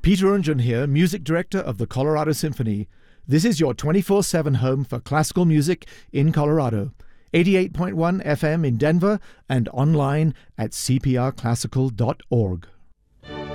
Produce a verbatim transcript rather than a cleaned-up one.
Peter Unjun here, Music Director of the Colorado Symphony. This is your twenty-four seven home for classical music in Colorado. eighty-eight point one F M in Denver and online at c p r classical dot org.